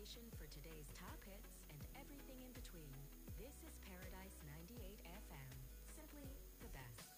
destination for today's top hits and everything in between. This is Paradise